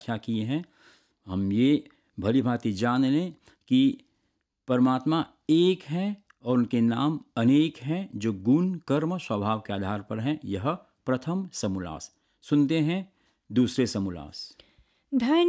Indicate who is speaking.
Speaker 1: व्याख्या किए हैं। हम ये भली भांति जान लें कि परमात्मा एक हैं और उनके नाम अनेक हैं जो गुण, कर्म, स्वभाव के आधार पर हैं। यह प्रथम समोल्लास। सुनते हैं दूसरे समोल्लास।
Speaker 2: धन्य